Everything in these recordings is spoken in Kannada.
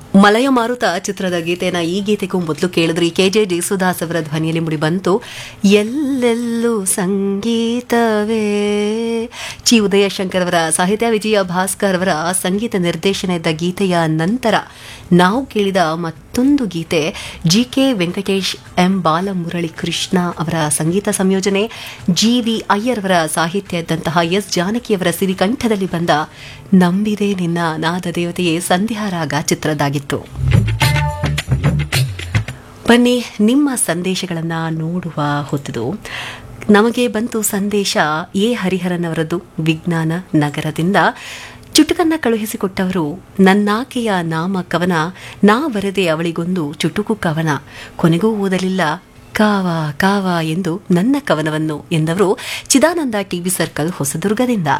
ಮಲಯ ಮಾರುತ ಚಿತ್ರದ ಗೀತೆನ ಈ ಗೀತೆಗೂ ಮೊದಲು ಕೇಳಿದ್ರಿ. KJ ಜೇಸುದಾಸ್ ಅವರ ಧ್ವನಿಯಲ್ಲಿ ಮುಡಿ ಬಂತು ಎಲ್ಲೆಲ್ಲೂ ಸಂಗೀತವೇ. ಚಿ ಉದಯಶಂಕರ್ ಅವರ ಸಾಹಿತ್ಯ, ವಿಜಯ ಭಾಸ್ಕರ್ ಅವರ ಸಂಗೀತ ನಿರ್ದೇಶನ ಇದ್ದ ಗೀತೆಯ ನಂತರ ನಾವು ಕೇಳಿದ ಮತ್ತೊಂದು ಗೀತೆ GK ವೆಂಕಟೇಶ್, ಎಂ ಬಾಲಮುರಳಿ ಕೃಷ್ಣ ಅವರ ಸಂಗೀತ ಸಂಯೋಜನೆ, GV ಅಯ್ಯರ್ ಅವರ ಸಾಹಿತ್ಯ ಇದ್ದಂತಹ ಎಸ್ ಜಾನಕಿಯವರ ಸಿರಿಕಂಠದಲ್ಲಿ ಬಂದ ನಂಬಿದೆ ನಿನ್ನ ನಾದ ದೇವತೆಯೇ ಸಂಧ್ಯಾರಾಗ ಚಿತ್ರದಾಗಿತ್ತು. ಬನ್ನಿ ನಿಮ್ಮ ಸಂದೇಶಗಳನ್ನು ನೋಡುವ ಹೊತ್ತು ನಮಗೆ ಬಂತು ಸಂದೇಶ ಎ ಹರಿಹರನ್ ಅವರದ್ದು ವಿಜ್ಞಾನ ನಗರದಿಂದ. ಚುಟುಕನ್ನ ಕಳುಹಿಸಿಕೊಟ್ಟವರು ನನ್ನಾಕೆಯ ನಾಮ ಕವನ, ನಾ ಬರೆದೆ ಅವಳಿಗೊಂದು ಚುಟುಕು ಕವನ, ಕೊನೆಗೂ ಓದಲಿಲ್ಲ ಕಾವ ಕಾವ ಎಂದು ನನ್ನ ಕವನವನ್ನು ಎಂದವರು Chidananda TV circle ಹೊಸದುರ್ಗದಿಂದ.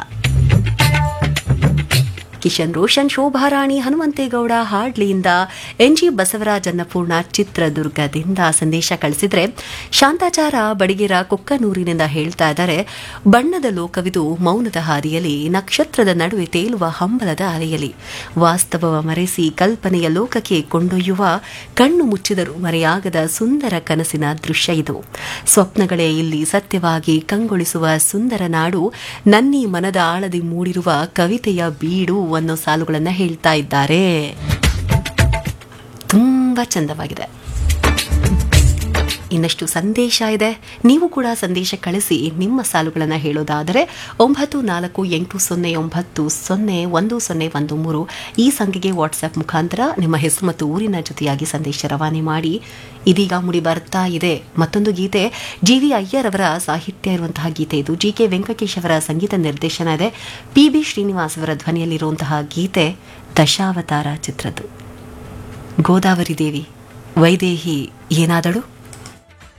Kishan Roshan, Shobharani, Hanumanthegowda ಹಾಡ್ಲಿಯಿಂದ, NG Basavaraj Annapurna ಚಿತ್ರದುರ್ಗದಿಂದ ಸಂದೇಶ ಕಳಿಸಿದ್ರೆ, ಶಾಂತಾಚಾರ ಬಡಿಗೆರ ಕೊಕ್ಕನೂರಿನಿಂದ ಹೇಳ್ತಾ ಇದ್ದಾರೆ, ಬಣ್ಣದ ಲೋಕವಿದು ಮೌನದ ಹಾದಿಯಲ್ಲಿ, ನಕ್ಷತ್ರದ ನಡುವೆ ತೇಲುವ ಹಂಬಲದ ಅಲೆಯಲ್ಲಿ, ವಾಸ್ತವವ ಮರೆಸಿ ಕಲ್ಪನೆಯ ಲೋಕಕ್ಕೆ ಕೊಂಡೊಯ್ಯುವ ಕಣ್ಣು ಮುಚ್ಚಿದರೂ ಮರೆಯಾಗದ ಸುಂದರ ಕನಸಿನ ದೃಶ್ಯ ಇದು. ಸ್ವಪ್ನಗಳೇ ಇಲ್ಲಿ ಸತ್ಯವಾಗಿ ಕಂಗೊಳಿಸುವ ಸುಂದರ ನಾಡು, ನನ್ನಿ ಮನದ ಆಳದಿ ಮೂಡಿರುವ ಕವಿತೆಯ ಬೀಡು ಅನ್ನೋ ಸಾಲುಗಳನ್ನು ಹೇಳ್ತಾ ಇದ್ದಾರೆ. ತುಂಬಾ ಚಂದವಾಗಿದೆ. ಇನ್ನಷ್ಟು ಸಂದೇಶ ಇದೆ. ನೀವು ಕೂಡ ಸಂದೇಶ ಕಳಿಸಿ. ನಿಮ್ಮ ಸಾಲುಗಳನ್ನು ಹೇಳೋದಾದರೆ 9480901013 ಈ ಸಂಖ್ಯೆಗೆ ವಾಟ್ಸ್ಆಪ್ ಮುಖಾಂತರ ನಿಮ್ಮ ಹೆಸರು ಮತ್ತು ಊರಿನ ಜೊತೆಯಾಗಿ ಸಂದೇಶ ರವಾನೆ ಮಾಡಿ. ಇದೀಗ ಮುಡಿ ಬರ್ತಾ ಇದೆ ಮತ್ತೊಂದು ಗೀತೆ. GV ಅಯ್ಯರ್ ಅವರ ಸಾಹಿತ್ಯ ಇರುವಂತಹ ಗೀತೆ ಇದು. GK ವೆಂಕಟೇಶ್ ಅವರ ಸಂಗೀತ ನಿರ್ದೇಶನ ಇದೆ. PB ಶ್ರೀನಿವಾಸ್ ಅವರ ಧ್ವನಿಯಲ್ಲಿರುವಂತಹ ಗೀತೆ ದಶಾವತಾರ ಚಿತ್ರದ್ದು. ಗೋದಾವರಿ ದೇವಿ ವೈದೇಹಿ ಏನಾದಳು.